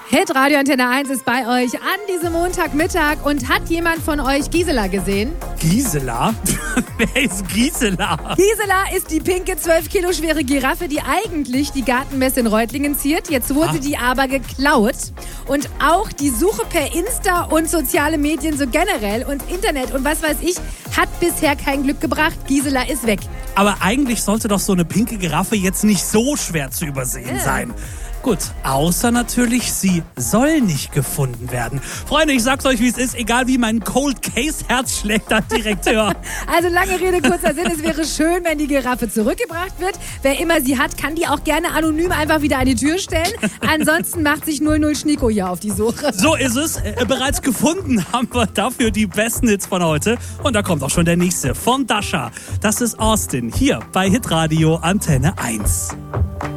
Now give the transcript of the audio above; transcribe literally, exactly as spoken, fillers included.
Hit Radio Antenne eins ist bei euch an diesem Montagmittag. Und hat jemand von euch Gisela gesehen? Gisela? Wer ist Gisela? Gisela ist die pinke, zwölf Kilo schwere Giraffe, die eigentlich die Gartenmesse in Reutlingen ziert. Jetzt wurde ah. die aber geklaut. Und auch die Suche per Insta und soziale Medien so generell und Internet und was weiß ich, hat bisher kein Glück gebracht. Gisela ist weg. Aber eigentlich sollte doch so eine pinke Giraffe jetzt nicht so schwer zu übersehen ja. sein. Gut, außer natürlich, sie soll nicht gefunden werden. Freunde, ich sag's euch, wie es ist, egal wie mein Cold Case Herz schlägt, da direkt höher. Also lange Rede, kurzer Sinn, es wäre schön, wenn die Giraffe zurückgebracht wird. Wer immer sie hat, kann die auch gerne anonym einfach wieder an die Tür stellen. Ansonsten macht sich null null Schnieko hier auf die Suche. So ist es. Äh, bereits gefunden haben wir dafür die besten Hits von heute. Und da kommt auch schon der nächste von Dasha. Das ist Austin, hier bei Hitradio Antenne eins.